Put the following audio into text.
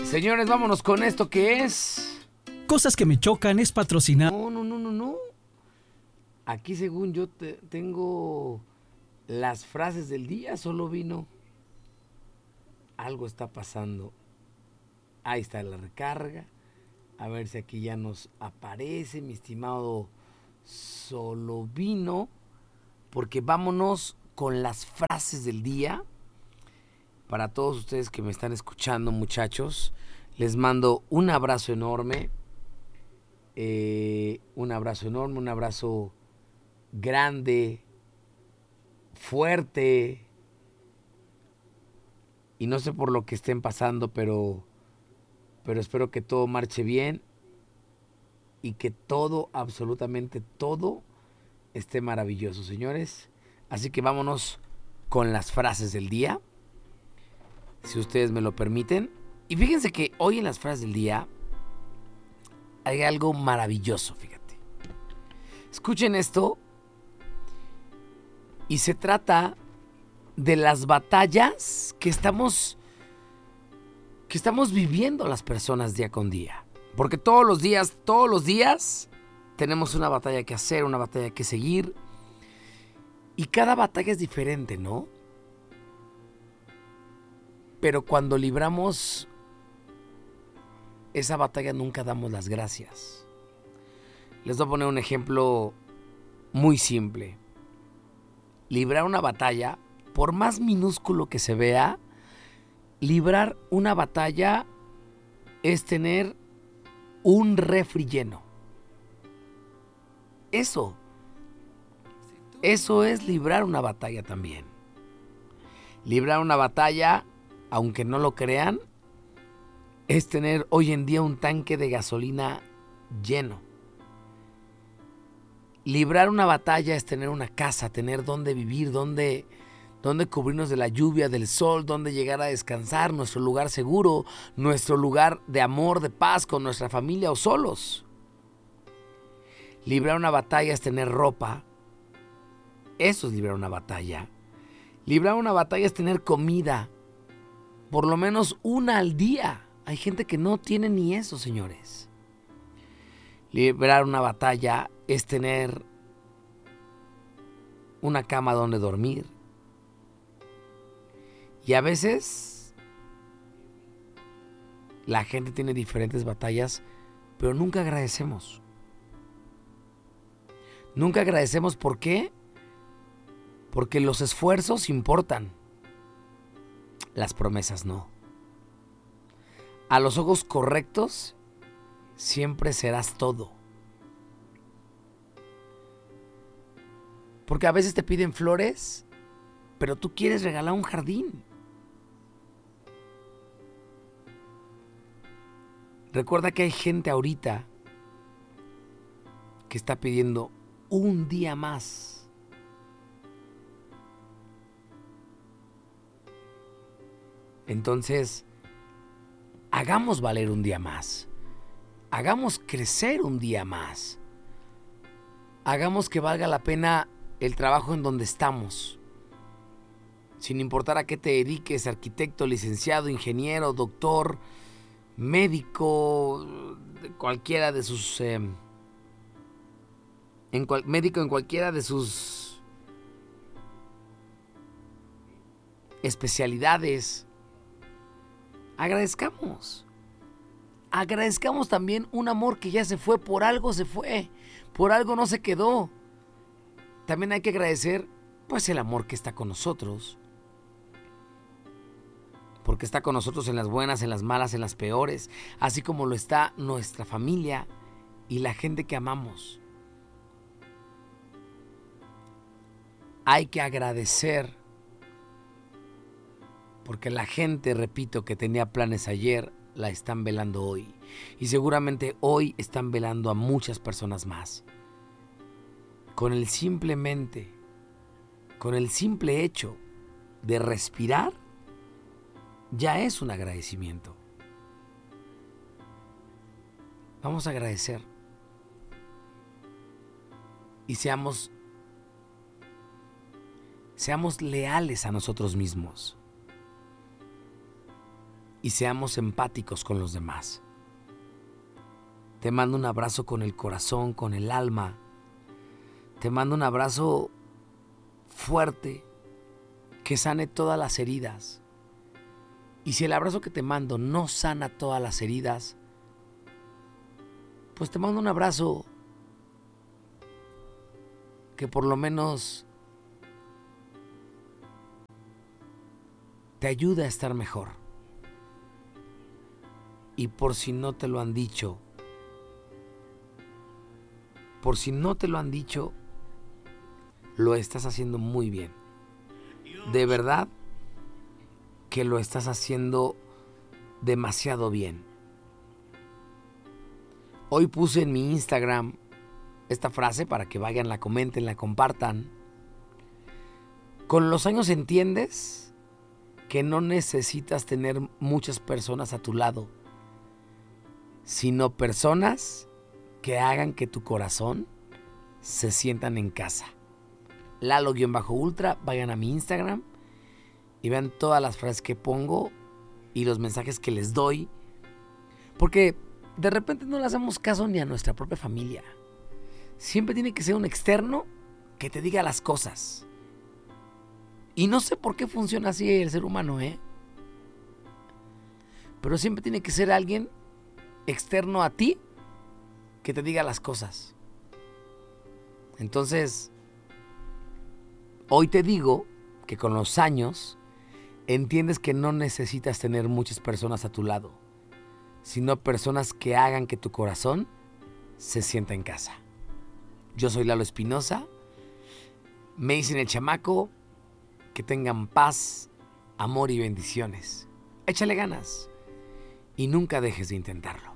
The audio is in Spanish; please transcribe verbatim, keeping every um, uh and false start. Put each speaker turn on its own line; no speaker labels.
Señores, vámonos con esto que es...
Cosas que me chocan es patrocinar.
No, no, no, no, no. Aquí según yo te, tengo las frases del día, solo vino. Algo está pasando. Ahí está la recarga. A ver si aquí ya nos aparece, mi estimado Solo vino. Porque vámonos con las frases del día. Para todos ustedes que me están escuchando, muchachos, les mando un abrazo enorme. Eh, un abrazo enorme, un abrazo grande, fuerte. Y no sé por lo que estén pasando, pero, pero espero que todo marche bien y que todo, absolutamente todo, esté maravilloso, señores. Así que vámonos con las frases del día, si ustedes me lo permiten. Y fíjense que hoy en las frases del día hay algo maravilloso, fíjate. Escuchen esto. Y se trata de las batallas que estamos, que estamos viviendo las personas día con día. Porque todos los días, todos los días tenemos una batalla que hacer, una batalla que seguir. Y cada batalla es diferente, ¿no? Pero cuando libramos esa batalla nunca damos las gracias. Les voy a poner un ejemplo muy simple. Librar una batalla, por más minúsculo que se vea, librar una batalla es tener un refri lleno. Eso, eso es librar una batalla también. Librar una batalla, aunque no lo crean, es tener hoy en día un tanque de gasolina lleno. Librar una batalla es tener una casa, tener dónde vivir, dónde, dónde cubrirnos de la lluvia, del sol, dónde llegar a descansar, nuestro lugar seguro, nuestro lugar de amor, de paz con nuestra familia o solos. Librar una batalla es tener ropa. Eso es librar una batalla. Librar una batalla es tener comida, por lo menos una al día. Hay gente que no tiene ni eso, señores. Librar una batalla es tener una cama donde dormir. Y a veces la gente tiene diferentes batallas, pero nunca agradecemos. Nunca agradecemos, ¿por qué? Porque los esfuerzos importan, las promesas no. A los ojos correctos siempre serás todo. Porque a veces te piden flores, pero tú quieres regalar un jardín. Recuerda que hay gente ahorita que está pidiendo un día más. Entonces, hagamos valer un día más. Hagamos crecer un día más. Hagamos que valga la pena el trabajo en donde estamos. Sin importar a qué te dediques, arquitecto, licenciado, ingeniero, doctor, médico, cualquiera de sus... Eh, en cual, médico en cualquiera de sus especialidades. Agradezcamos. Agradezcamos también un amor que ya se fue, por algo se fue, por algo no se quedó. También hay que agradecer, pues, el amor que está con nosotros. Porque está con nosotros en las buenas, en las malas, en las peores, así como lo está nuestra familia y la gente que amamos. Hay que agradecer, porque la gente, repito, que tenía planes ayer, la están velando hoy. Y seguramente hoy están velando a muchas personas más. Con el simplemente, con el simple hecho de respirar, ya es un agradecimiento. Vamos a agradecer. Y seamos, seamos leales a nosotros mismos. y seamos empáticos con los demás. Te mando un abrazo con el corazón, con el alma. Te mando un abrazo fuerte que sane todas las heridas. Y si el abrazo que te mando no sana todas las heridas, pues te mando un abrazo que por lo menos te ayuda a estar mejor. Y por si no te lo han dicho, por si no te lo han dicho, lo estás haciendo muy bien. De verdad que lo estás haciendo demasiado bien. Hoy puse en mi Instagram esta frase para que vayan, la comenten, la compartan. Con los años entiendes que no necesitas tener muchas personas a tu lado, sino personas que hagan que tu corazón se sientan en casa. Lalo-Ultra, vayan a mi Instagram y vean todas las frases que pongo y los mensajes que les doy, porque de repente no le hacemos caso ni a nuestra propia familia. Siempre tiene que ser un externo que te diga las cosas. Y no sé por qué funciona así el ser humano, ¿eh? Pero siempre tiene que ser alguien externo a ti que te diga las cosas. Entonces, hoy te digo que con los años entiendes que no necesitas tener muchas personas a tu lado, sino personas que hagan que tu corazón se sienta en casa. Yo soy Lalo Espinosa. Me dicen el chamaco. Que tengan paz, amor y bendiciones. Échale ganas y nunca dejes de intentarlo.